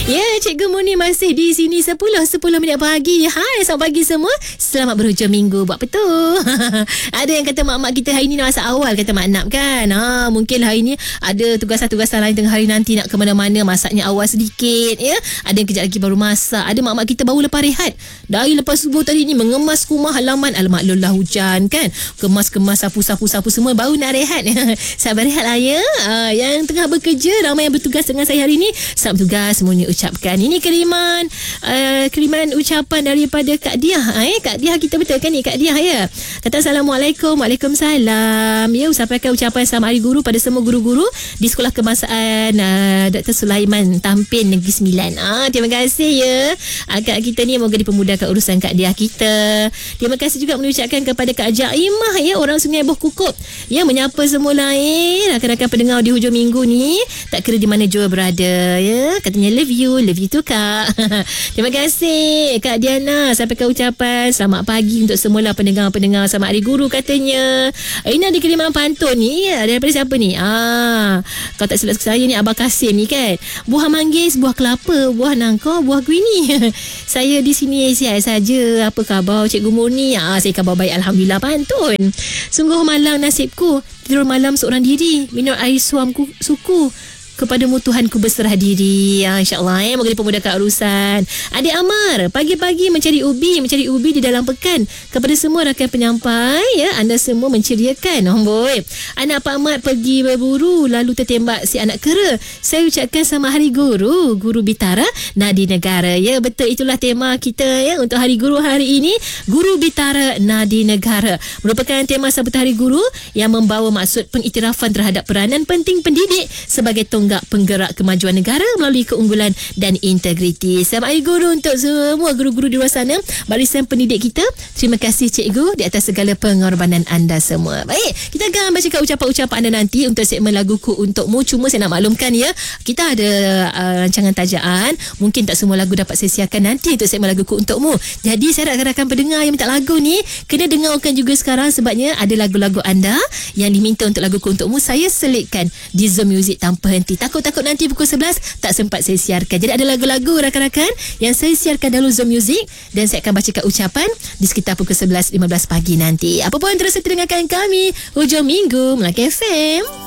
Ya, Cikgu Muni masih di sini 10 minit pagi. Hai, selamat pagi semua. Selamat berhujung minggu. Buat betul. Ada yang kata mak-mak kita hari ni masa awal kata Mak Nap kan. Mungkin hari ni ada tugasan-tugasan lain tengah hari nanti nak ke mana-mana, masaknya awal sedikit ya. Ada yang kejap lagi baru masak. Ada mak-mak kita baru lepas rehat. Dari lepas subuh tadi ni mengemas rumah halaman. Alamak, lelah hujan kan. Kemas-kemas sapu-sapu semua baru nak rehat. Sabar rehat lah ya. Yang tengah bekerja, ramai yang bertugas dengan saya hari ni. Selamat bertugas semuanya ucapkan. Ini kiriman ucapan daripada Kak Diah. Kak Diah kita betul kan ni Kak Diah ya. Kata Assalamualaikum. Waalaikumsalam. Ya, sampaikan ucapan selamat Hari Guru pada semua guru-guru di Sekolah Kebangsaan Dr. Sulaiman Tampin Negeri Sembilan. Terima kasih ya. Kak kita ni moga dipermudahkan urusan Kak Diah kita. Terima kasih juga mengucapkan kepada Kak Jaimah ya, orang Sungai Buh Kukup ya, menyapa semua lain rakan-rakan pendengar di hujung minggu ni, tak kira di mana jua berada ya. Katanya love you tu Kak. Terima kasih Kak Diana, sampaikan ucapan selamat pagi untuk semua pendengar-pendengar, selamat Hari Guru katanya. Ini ada kiriman pantun ni daripada siapa ni? Kalau tak silap saya ni Abah Kasim ni kan. Buah manggis, buah kelapa, buah nangka, buah guini. Saya di sini sihat saja. Apa khabar Cikgu Murni? Saya khabar baik, alhamdulillah. Pantun. Sungguh malang nasibku, tidur malam seorang diri, minum air suamku suku. Kepadamu Tuhanku berserah diri. InsyaAllah moga dipermudahkan urusan. Adik Amar, pagi-pagi mencari ubi di dalam pekan. Kepada semua rakan penyampai ya, anda semua menceriakan. Boy. Anak Pak Mat pergi berburu, lalu tertembak si anak kera. Saya ucapkan selamat Hari Guru, Guru Bitara Nadi Negara. Ya, betul, itulah tema kita ya untuk Hari Guru hari ini, Guru Bitara Nadi Negara. Merupakan tema sambutan Hari Guru yang membawa maksud pengiktirafan terhadap peranan penting pendidik sebagai penggerak kemajuan negara melalui keunggulan dan integriti. Selamat Hari Guru untuk semua guru-guru di luar sana, barisan pendidik kita. Terima kasih Cikgu di atas segala pengorbanan anda semua. Baik, kita akan bacakan ucapan-ucapan anda nanti untuk segmen Laguku Untukmu. Cuma saya nak maklumkan ya, kita ada rancangan tajaan. Mungkin tak semua lagu dapat saya siarkan nanti untuk segmen Laguku Untukmu. Jadi saya rakan-rakan pendengar yang minta lagu ni kena dengarkan juga sekarang, sebabnya ada lagu-lagu anda yang diminta untuk Laguku Untukmu saya selitkan di Zoom Music tanpa henti. Takut nanti pukul 11 tak sempat saya siarkan. Jadi ada lagu-lagu rakan-rakan yang saya siarkan dalam Zoom Music dan saya akan bacakan ucapan di sekitar pukul 11.15 pagi nanti. Apa pun terus dengarkan kami hujung minggu Melaka FM.